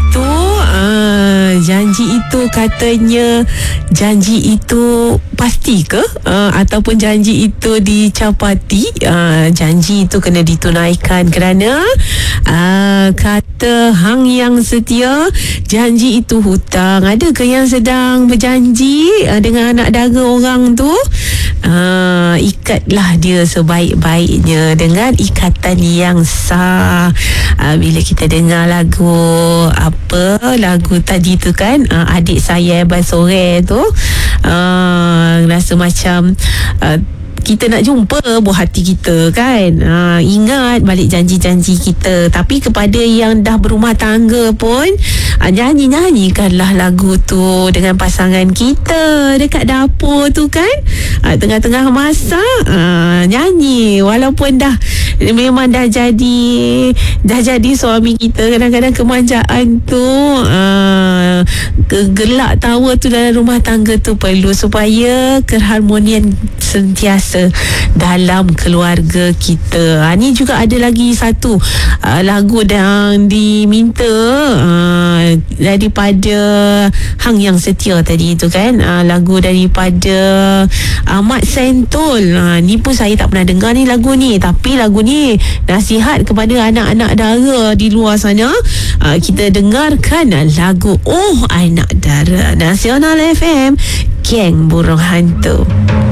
itu janji itu katanya janji itu pasti ke ataupun janji itu dicapati? Janji itu kena ditunaikan kerana kata hang yang setia, janji itu hutang. Ada ke yang sedang berjanji dengan anak dara orang tu? Ikatlah dia sebaik-baiknya dengan ikatan yang sah. Bila kita dengar lagu tadi tu kan, adik saya Abang Sore tu, rasa macam kita nak jumpa buah hati kita kan. Ingat balik janji-janji kita. Tapi kepada yang dah berumah tangga pun, nyanyikanlah lagu tu dengan pasangan kita dekat dapur tu kan, tengah-tengah masak, nyanyi. Walaupun memang dah jadi suami kita, kadang-kadang kemanjaan tu, gelak tawa tu dalam rumah tangga tu perlu supaya keharmonian sentiasa dalam keluarga kita. Ni juga ada lagi satu lagu yang diminta daripada hang yang setia tadi tu kan, lagu daripada Ahmad Sentul. Ni pun saya tak pernah dengar ni lagu ni, tapi lagu ni nasihat kepada anak-anak dara di luar sana. Kita dengarkan lagu Oh Anak Dara, Nasional FM, Geng Burung Hantu.